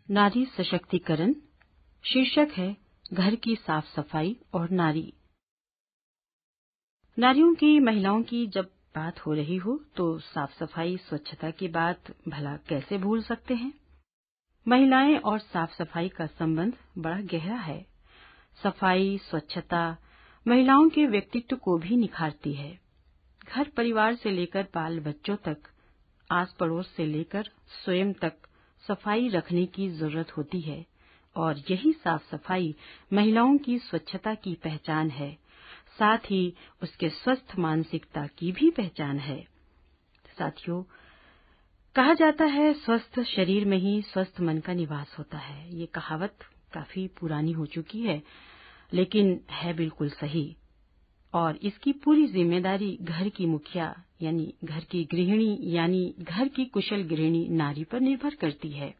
नारी सशक्तिकरण शीर्षक है घर की साफ सफाई और नारी। नारियों की, महिलाओं की जब बात हो रही हो तो साफ सफाई, स्वच्छता की बात भला कैसे भूल सकते हैं। महिलाएं और साफ सफाई का संबंध बड़ा गहरा है। सफाई, स्वच्छता महिलाओं के व्यक्तित्व को भी निखारती है। घर परिवार से लेकर बाल बच्चों तक, आस पड़ोस से लेकर स्वयं तक सफाई रखने की जरूरत होती है और यही साफ सफाई महिलाओं की स्वच्छता की पहचान है, साथ ही उसके स्वस्थ मानसिकता की भी पहचान है। साथियों, कहा जाता है स्वस्थ शरीर में ही स्वस्थ मन का निवास होता है। ये कहावत काफी पुरानी हो चुकी है, लेकिन है बिल्कुल सही। और इसकी पूरी जिम्मेदारी घर की मुखिया यानी घर की गृहिणी यानी घर की कुशल गृहिणी नारी पर निर्भर करती है।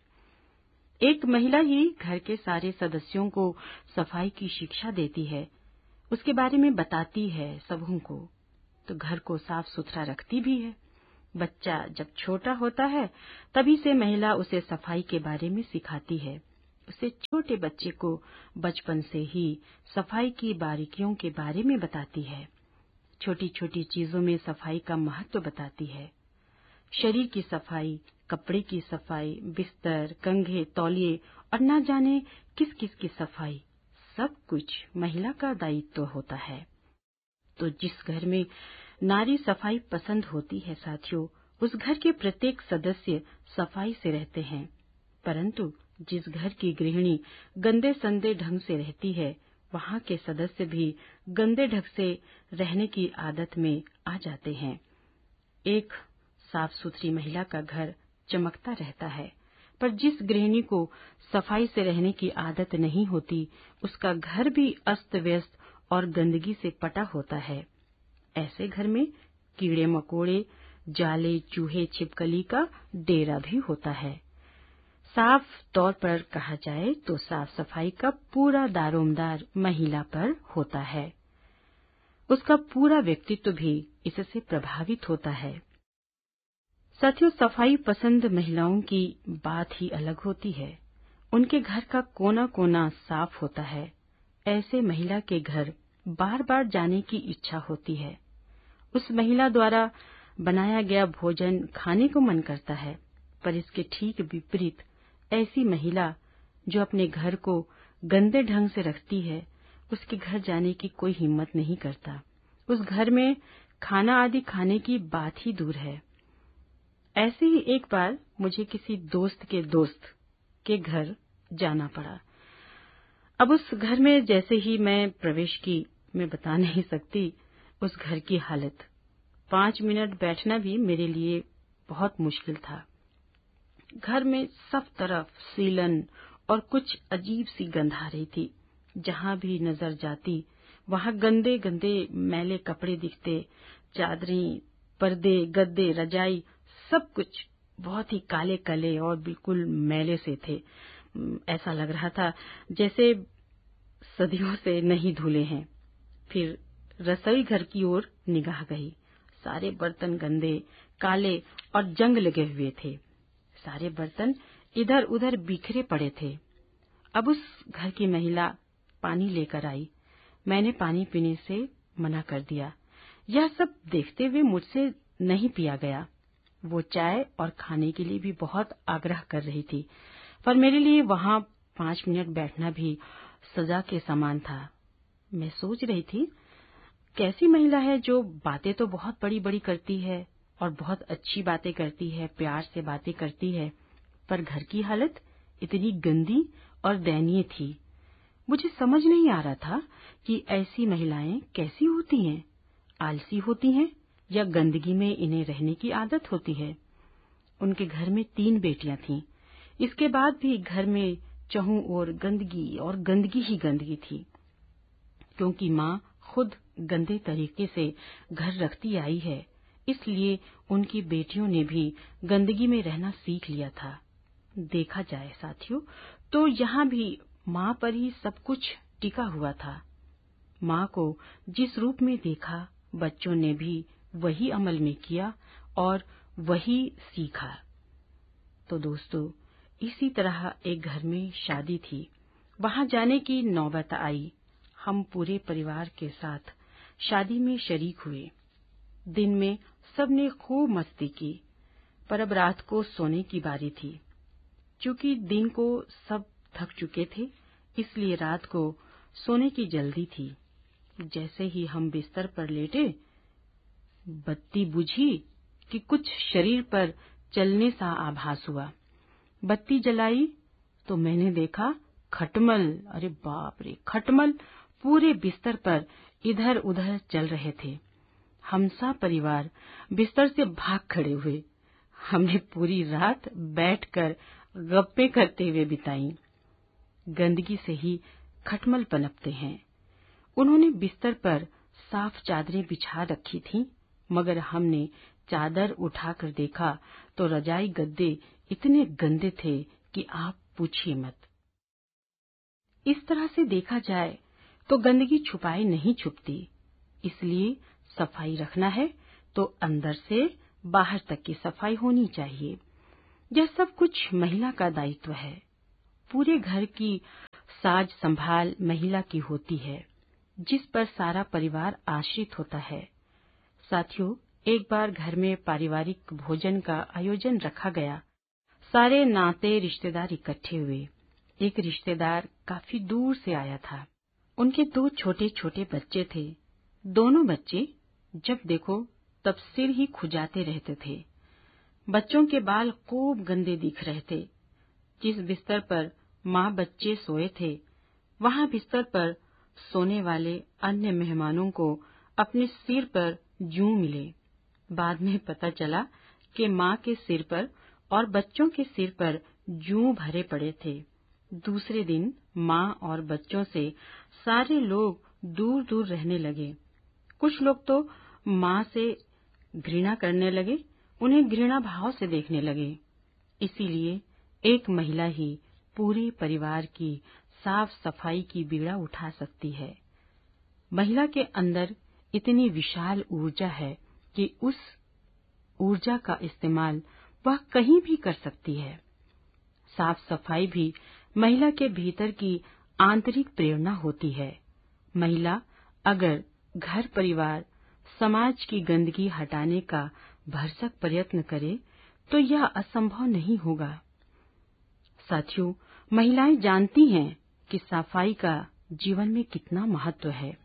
एक महिला ही घर के सारे सदस्यों को सफाई की शिक्षा देती है, उसके बारे में बताती है सबों को, तो घर को साफ सुथरा रखती भी है। बच्चा जब छोटा होता है तभी से महिला उसे सफाई के बारे में सिखाती है। उसे छोटे बच्चे को बचपन से ही सफाई की बारीकियों के बारे में बताती है। छोटी छोटी चीजों में सफाई का महत्व बताती है। शरीर की सफाई, कपड़े की सफाई, बिस्तर, कंघे, तौलिए और न जाने किस किस की सफाई, सब कुछ महिला का दायित्व होता है। तो जिस घर में नारी सफाई पसंद होती है साथियों, उस घर के प्रत्येक सदस्य सफाई से रहते हैं। परंतु जिस घर की गृहिणी गंदे संदे ढंग से रहती है, वहां के सदस्य भी गंदे ढंग से रहने की आदत में आ जाते हैं। एक साफ सुथरी महिला का घर चमकता रहता है, पर जिस गृहिणी को सफाई से रहने की आदत नहीं होती, उसका घर भी अस्त व्यस्त और गंदगी से पटा होता है। ऐसे घर में कीड़े मकोड़े, जाले, चूहे, छिपकली का डेरा भी होता है। साफ तौर पर कहा जाए तो साफ सफाई का पूरा दारोमदार महिला पर होता है। उसका पूरा व्यक्तित्व भी इससे प्रभावित होता है। साथियों, सफाई पसंद महिलाओं की बात ही अलग होती है। उनके घर का कोना कोना साफ होता है। ऐसे महिला के घर बार बार जाने की इच्छा होती है। उस महिला द्वारा बनाया गया भोजन खाने को मन करता है। पर इसके ठीक विपरीत ऐसी महिला जो अपने घर को गंदे ढंग से रखती है, उसके घर जाने की कोई हिम्मत नहीं करता। उस घर में खाना आदि खाने की बात ही दूर है। ऐसे ही एक बार मुझे किसी दोस्त के घर जाना पड़ा। अब उस घर में जैसे ही मैं प्रवेश की, मैं बता नहीं सकती उस घर की हालत। 5 मिनट बैठना भी मेरे लिए बहुत मुश्किल था। घर में सब तरफ सीलन और कुछ अजीब सी गंध आ रही थी। जहां भी नजर जाती वहां गंदे गंदे मैले कपड़े दिखते। चादरें, पर्दे, गद्दे, रजाई, सब कुछ बहुत ही काले काले और बिल्कुल मैले से थे। ऐसा लग रहा था जैसे सदियों से नहीं धुले हैं। फिर रसोई घर की ओर निगाह गई। सारे बर्तन गंदे, काले और जंग लगे हुए थे। सारे बर्तन इधर उधर बिखरे पड़े थे। अब उस घर की महिला पानी लेकर आई। मैंने पानी पीने से मना कर दिया। यह सब देखते हुए मुझसे नहीं पिया गया। वो चाय और खाने के लिए भी बहुत आग्रह कर रही थी, पर मेरे लिए वहां 5 मिनट बैठना भी सजा के समान था। मैं सोच रही थी, कैसी महिला है जो बातें तो बहुत बड़ी बड़ी करती है और बहुत अच्छी बातें करती है, प्यार से बातें करती है, पर घर की हालत इतनी गंदी और दयनीय थी। मुझे समझ नहीं आ रहा था कि ऐसी महिलाएं कैसी होती हैं, आलसी होती हैं या गंदगी में इन्हें रहने की आदत होती है। उनके घर में 3 बेटियां थीं। इसके बाद भी घर में चहुं ओर गंदगी और गंदगी ही गंदगी थी, क्योंकि माँ खुद गंदे तरीके से घर रखती आई है, इसलिए उनकी बेटियों ने भी गंदगी में रहना सीख लिया था। देखा जाए साथियों, तो यहाँ भी माँ पर ही सब कुछ टिका हुआ था। माँ को जिस रूप में देखा, बच्चों ने भी वही अमल में किया और वही सीखा। तो दोस्तों, इसी तरह एक घर में शादी थी। वहां जाने की नौबत आई। हम पूरे परिवार के साथ शादी में शरीक हुए। दिन में सबने खूब मस्ती की, पर अब रात को सोने की बारी थी। चूंकि दिन को सब थक चुके थे, इसलिए रात को सोने की जल्दी थी। जैसे ही हम बिस्तर पर लेटे, बत्ती बुझी कि कुछ शरीर पर चलने सा आभास हुआ। बत्ती जलाई तो मैंने देखा खटमल। अरे बाप रे, खटमल पूरे बिस्तर पर इधर उधर चल रहे थे। हम सब परिवार बिस्तर से भाग खड़े हुए। हमने पूरी रात बैठकर गप्पे करते हुए बिताई। गंदगी से ही खटमल पनपते हैं। उन्होंने बिस्तर पर साफ चादरें बिछा रखी थीं, मगर हमने चादर उठाकर देखा तो रजाई गद्दे इतने गंदे थे कि आप पूछिए मत। इस तरह से देखा जाए तो गंदगी छुपाए नहीं छुपती, इसलिए सफाई रखना है तो अंदर से बाहर तक की सफाई होनी चाहिए। यह सब कुछ महिला का दायित्व है। पूरे घर की साज संभाल महिला की होती है, जिस पर सारा परिवार आश्रित होता है। साथियों, एक बार घर में पारिवारिक भोजन का आयोजन रखा गया। सारे नाते रिश्तेदार इकट्ठे हुए। एक रिश्तेदार काफी दूर से आया था। उनके 2 छोटे छोटे बच्चे थे। दोनों बच्चे जब देखो तब सिर ही खुजाते रहते थे। बच्चों के बाल खूब गंदे दिख रहे थे। जिस बिस्तर पर माँ बच्चे सोए थे, वहां बिस्तर पर सोने वाले अन्य मेहमानों को अपने सिर पर जूं मिले। बाद में पता चला कि माँ के सिर पर और बच्चों के सिर पर जूं भरे पड़े थे। दूसरे दिन माँ और बच्चों से सारे लोग दूर दूर रहने लगे। कुछ लोग तो माँ से घृणा करने लगे, उन्हें घृणा भाव से देखने लगे। इसीलिए एक महिला ही पूरे परिवार की साफ सफाई की बीड़ा उठा सकती है। महिला के अंदर इतनी विशाल ऊर्जा है कि उस ऊर्जा का इस्तेमाल वह कहीं भी कर सकती है। साफ सफाई भी महिला के भीतर की आंतरिक प्रेरणा होती है। महिला अगर घर परिवार समाज की गंदगी हटाने का भरसक प्रयत्न करे तो यह असंभव नहीं होगा। साथियों, महिलाएं जानती हैं कि सफाई का जीवन में कितना महत्व है।